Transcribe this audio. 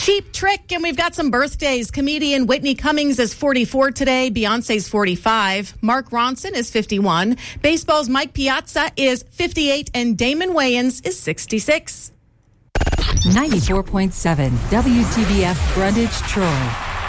Cheap Trick, and we've got some birthdays. Comedian Whitney Cummings is 44 today. Beyonce's 45. Mark Ronson is 51. Baseball's Mike Piazza is 58, and Damon Wayans is 66. 94.7 WTBF Greenwich, Troy.